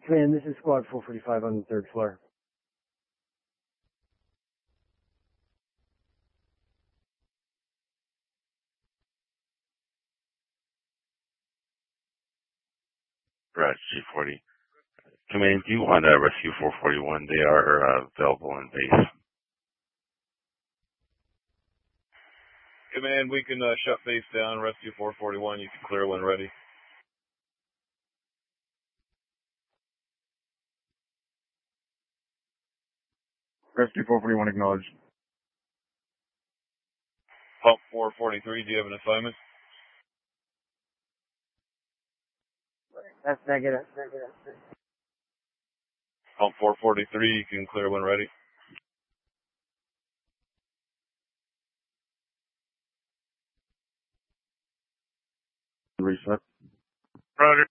Command, this is Squad 445 on the third floor. Roger, G40. Command, do you want Rescue 441? They are available in base. Command, we can shut base down. Rescue 441, you can clear when ready. Rescue 441 acknowledged. Pump 443, do you have an assignment? That's negative. Pump 443, you can clear when ready. Reset. Roger.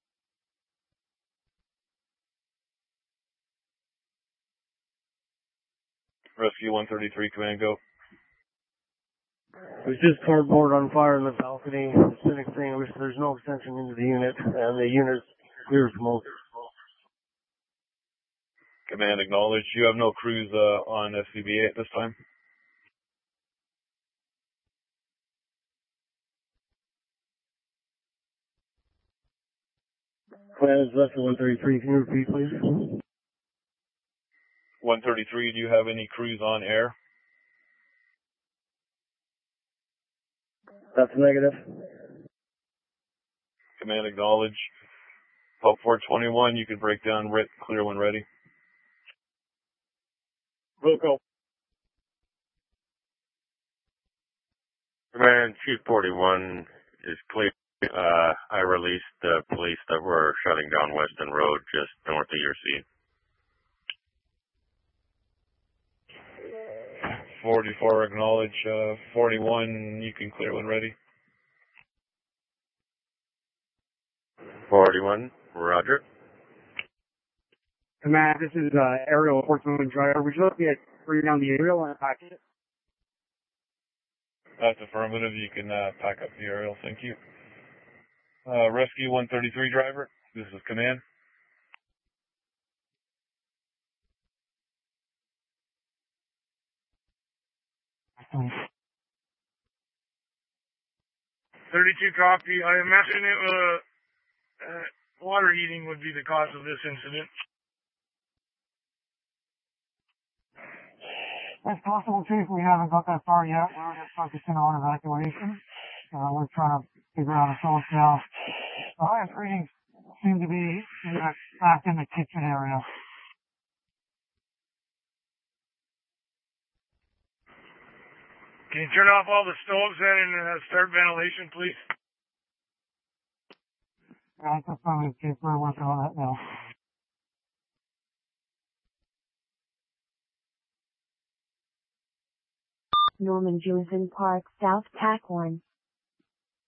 Rescue 133, command, go. There's just cardboard on fire in the balcony. It's been extinguished. There's no extension into the unit, and the unit's clear of smoke. Command, acknowledge. You have no crews on SCBA at this time? Command is Rescue 133. Can you repeat, please? 133, do you have any crews on air? That's negative. Command, acknowledge. Pump 421, you can break down RIT, clear when ready. Roll call. Command, Chief 41 is clear. I released the police that were shutting down Weston Road just north of your seat. 44, acknowledge. 41, you can clear when ready. 41, Roger. Command, this is Aerial Portsmouth Driver. Would you like me to bring down the aerial and pack it? That's affirmative. You can pack up the aerial. Thank you. Rescue 133 driver, this is command. Mm-hmm. 32 copy. I imagine water heating would be the cause of this incident. It's possible, Chief. We haven't got that far yet. We're just focusing on evacuation. We're trying to figure out ourselves now. The highest readings seem to be back in the kitchen area. Can you turn off all the stoves then and start ventilation, please? Yeah, that's affirmative, Chief. We're working on that now. Norman Jewison Park, South Pack 1.